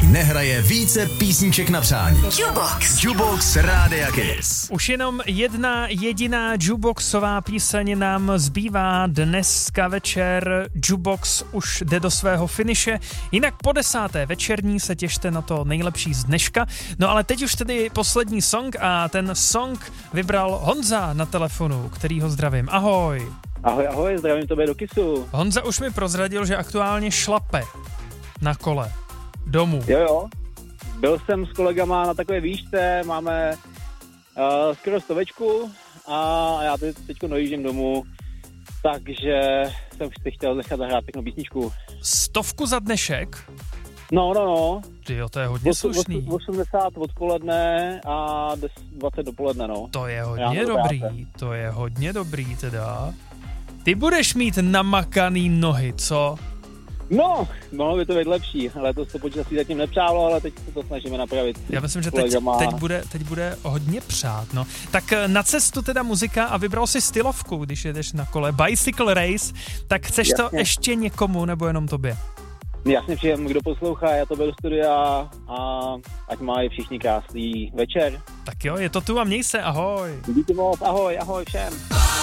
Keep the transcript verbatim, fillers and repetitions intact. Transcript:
nehraje více písniček na přání. Jukebox. Jukebox Rádia Kiss. Už jenom jedna jediná jukeboxová píseň nám zbývá dneska večer. Jukebox už jde do svého finiše. Jinak po desáté večerní se těšte na to nejlepší z dneška. No ale teď už tedy poslední song a ten song vybral Honza na telefonu, který ho zdravím. Ahoj. Ahoj, ahoj, zdravím tobě do Kissu. Honza už mi prozradil, že aktuálně šlape na kole domů. Jo, jo. Byl jsem s kolegama na takové výšce, máme uh, skoro stovečku a já teď teďko dojíždím domů, takže jsem si chtěl nechat zahrát pěknou písničku. Stovku za dnešek? No, no, no. Tyjo, to je hodně slušný. osmdesát odpoledne a dvacet dopoledne, no. To je hodně dobrý, to je hodně dobrý teda. Ty budeš mít namakaný nohy, co? No, mohlo by to být lepší, ale to se počasí zatím nepřálo, ale teď se to snažíme napravit. Já myslím, že teď, teď, bude, teď bude hodně přát, no. Tak na cestu teda muzika a vybral si stylovku, když jedeš na kole. Bicycle Race, tak chceš Jasně. to ještě někomu, nebo jenom tobě? Jasně, všem, kdo poslouchá, já to beru do studia a ať mají všichni krásný večer. Tak jo, je to tu a měj se, ahoj. Díky moc, ahoj, ahoj všem.